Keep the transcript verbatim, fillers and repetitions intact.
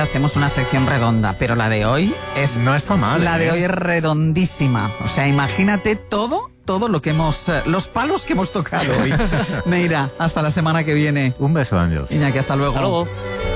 hacemos una sección redonda, pero la de hoy es... No está mal. La ¿eh? de hoy es redondísima. O sea, imagínate todo, todo lo que hemos... eh, los palos que hemos tocado hoy. Neira, hasta la semana que viene. Un beso, Ángel. Iñaki, hasta luego. Hasta luego.